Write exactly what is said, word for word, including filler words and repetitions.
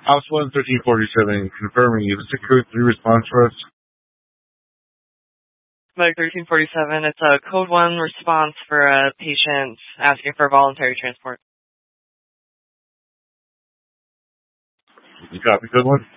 House one thirteen forty-seven confirming. Is this a code three response for us? Mike thirteen forty-seven, it's a code one response for a patient asking for voluntary transport. You copy code one?